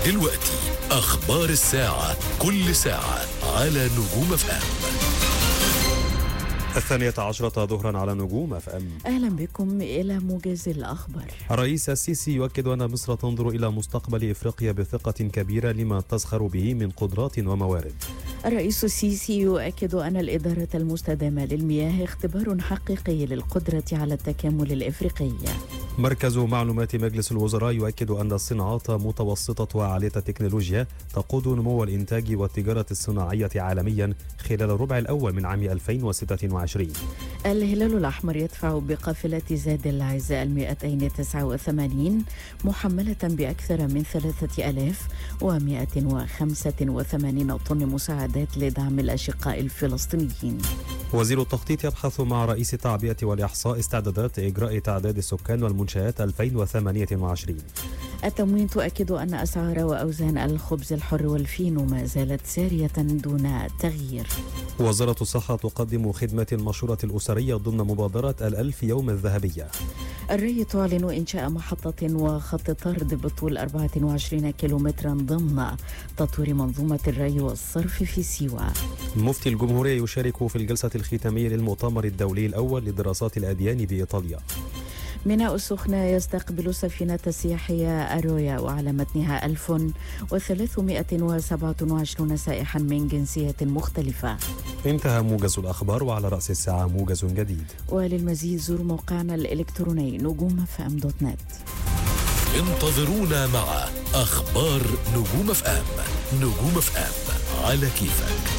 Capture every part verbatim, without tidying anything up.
دلوقتي أخبار الساعة، كل ساعة على نجوم اف ام. الثانية عشرة ظهرا على نجوم اف ام. أهلا بكم إلى موجز الأخبار. الرئيس السيسي يؤكد أن مصر تنظر إلى مستقبل إفريقيا بثقة كبيرة لما تزخر به من قدرات وموارد. الرئيس السيسي يؤكد أن الإدارة المستدامة للمياه اختبار حقيقي للقدرة على التكامل الإفريقي. مركز معلومات مجلس الوزراء يؤكد أن الصناعات متوسطة وعالية التكنولوجيا تقود نمو الإنتاج والتجارة الصناعية عالميا خلال الربع الأول من عام ألفين وستة وعشرين. الهلال الأحمر يدفع بقافلة زاد العز المئتين وتسعة وثمانين محملة بأكثر من ثلاثة آلاف ومئة وخمسة وثمانين طن مساعدات لدعم الأشقاء الفلسطينيين. وزير التخطيط يبحث مع رئيس التعبئة والإحصاء استعدادات إجراء تعداد السكان والمنشآت ألفين وثمانية وعشرين. التموين تؤكد أن أسعار وأوزان الخبز الحر والفينو ما زالت سارية دون تغيير. وزارة الصحة تقدم خدمة المشورة الأسرية ضمن مبادرة الألف يوم الذهبية. الري تعلن إنشاء محطة وخط طرد بطول أربعة وعشرين كيلومترا ضمن تطوير منظومة الري والصرف في سيوة. مفتي الجمهورية يشارك في الجلسة الختامية للمؤتمر الدولي الأول لدراسات الأديان بإيطاليا. ميناء السخنة يستقبل سفينة سياحية أرويا وعلى متنها ألف وثلاثمئة وسبعة وعشرين سائحا من جنسية مختلفة. انتهى موجز الأخبار، وعلى رأس الساعة موجز جديد. وللمزيد زور موقعنا الإلكتروني نجوم اف ام دوت نت. انتظرونا مع أخبار نجوم اف ام. نجوم اف ام على كيفك.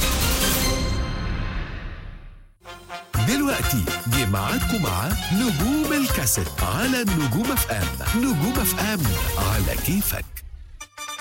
دلوقتي جه ميعادكم مع نجوم الكاسيت على نجوم اف ام. نجوم اف ام على كيفك.